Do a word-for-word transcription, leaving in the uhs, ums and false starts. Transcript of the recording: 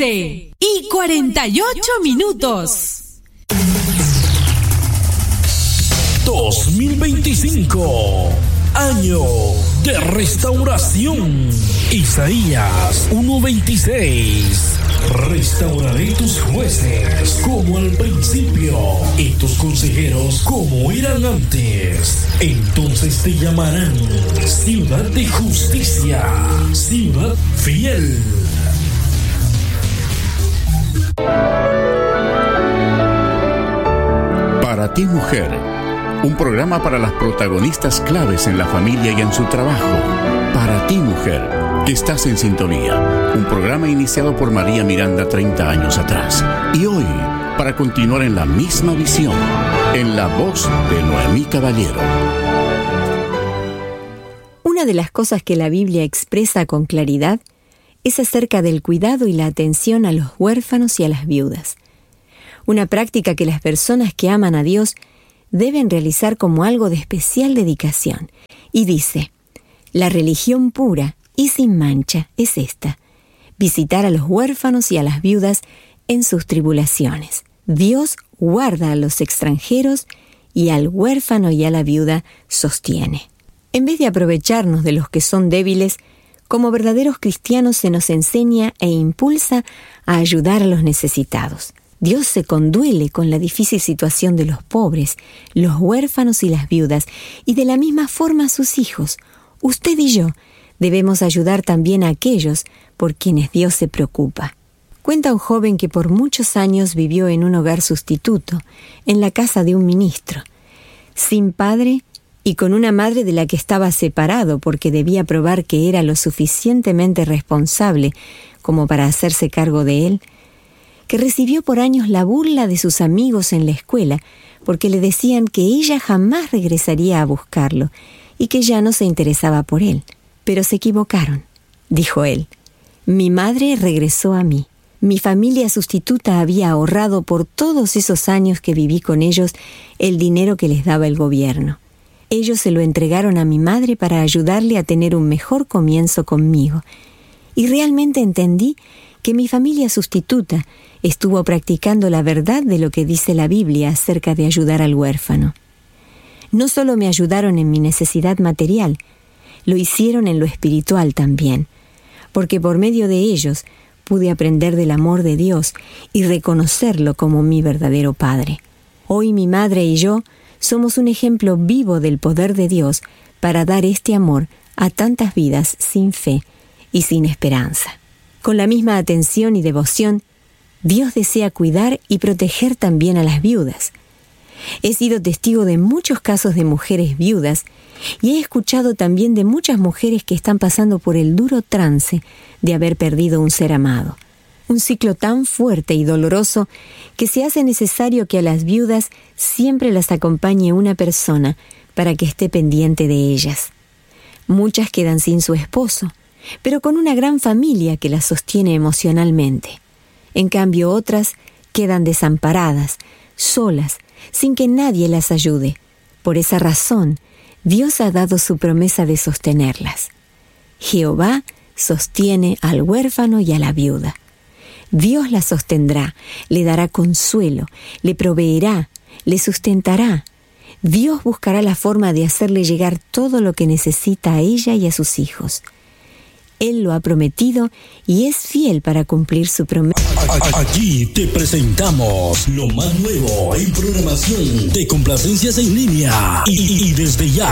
once y cuarenta y ocho minutos. dos mil veinticinco, año de restauración. Isaías uno veintiséis. Restauraré tus jueces como al principio y tus consejeros como eran antes. Entonces te llamarán ciudad de justicia, ciudad fiel. Para ti, mujer, un programa para las protagonistas claves en la familia y en su trabajo. Para ti, mujer, que estás en sintonía. Un programa iniciado por María Miranda treinta años atrás. Y hoy, para continuar en la misma visión, en la voz de Noemí Caballero. Una de las cosas que la Biblia expresa con claridad es acerca del cuidado y la atención a los huérfanos y a las viudas. Una práctica que las personas que aman a Dios deben realizar como algo de especial dedicación. Y dice, la religión pura y sin mancha es esta: visitar a los huérfanos y a las viudas en sus tribulaciones. Dios guarda a los extranjeros y al huérfano y a la viuda sostiene. En vez de aprovecharnos de los que son débiles, como verdaderos cristianos se nos enseña e impulsa a ayudar a los necesitados. Dios se conduele con la difícil situación de los pobres, los huérfanos y las viudas, y de la misma forma a sus hijos. Usted y yo debemos ayudar también a aquellos por quienes Dios se preocupa. Cuenta un joven que por muchos años vivió en un hogar sustituto, en la casa de un ministro, sin padre y con una madre de la que estaba separado porque debía probar que era lo suficientemente responsable como para hacerse cargo de él, que recibió por años la burla de sus amigos en la escuela porque le decían que ella jamás regresaría a buscarlo y que ya no se interesaba por él. Pero se equivocaron, dijo él. Mi madre regresó a mí. Mi familia sustituta había ahorrado por todos esos años que viví con ellos el dinero que les daba el gobierno. Ellos se lo entregaron a mi madre para ayudarle a tener un mejor comienzo conmigo. Y realmente entendí que mi familia sustituta estuvo practicando la verdad de lo que dice la Biblia acerca de ayudar al huérfano. No solo me ayudaron en mi necesidad material, lo hicieron en lo espiritual también, porque por medio de ellos pude aprender del amor de Dios y reconocerlo como mi verdadero Padre. Hoy mi madre y yo somos un ejemplo vivo del poder de Dios para dar este amor a tantas vidas sin fe y sin esperanza. Con la misma atención y devoción, Dios desea cuidar y proteger también a las viudas. He sido testigo de muchos casos de mujeres viudas y he escuchado también de muchas mujeres que están pasando por el duro trance de haber perdido un ser amado. Un ciclo tan fuerte y doloroso que se hace necesario que a las viudas siempre las acompañe una persona para que esté pendiente de ellas. Muchas quedan sin su esposo, pero con una gran familia que las sostiene emocionalmente. En cambio, otras quedan desamparadas, solas, sin que nadie las ayude. Por esa razón, Dios ha dado su promesa de sostenerlas. Jehová sostiene al huérfano y a la viuda. Dios la sostendrá, le dará consuelo, le proveerá, le sustentará. Dios buscará la forma de hacerle llegar todo lo que necesita a ella y a sus hijos. Él lo ha prometido y es fiel para cumplir su promesa. Aquí te presentamos lo más nuevo en programación de complacencias en línea. Y, y desde ya